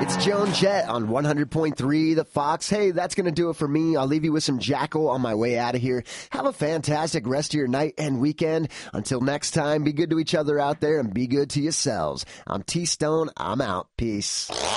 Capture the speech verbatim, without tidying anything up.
It's Joan Jett on one hundred point three The Fox. Hey, that's going to do it for me. I'll leave you with some Jackal on my way out of here. Have a fantastic rest of your night and weekend. Until next time, be good to each other out there and be good to yourselves. I'm T-Stone. I'm out. Peace.